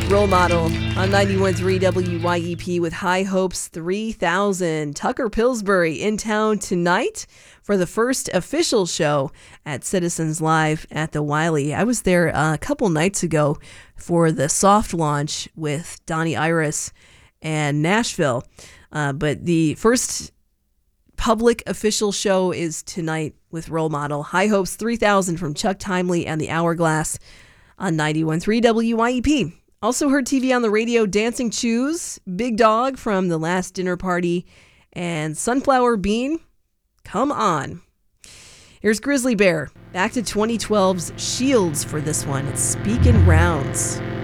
Role Model on 91.3 WYEP with High Hopes 3000. Tucker Pillsbury in town tonight for the first official show at Citizens Live at the Wiley. I was there a couple nights ago for the soft launch with Donnie Iris and Nashville. But the first public official show is tonight with Role Model. High Hopes 3000 from Chuck Timely and the Hourglass on 91.3 WYEP. Also heard TV on the radio, Dancing Choose, Big Dog from The Last Dinner Party, and Sunflower Bean, Come On. Here's Grizzly Bear, back to 2012's Shields for this one. It's Speakin' Rounds.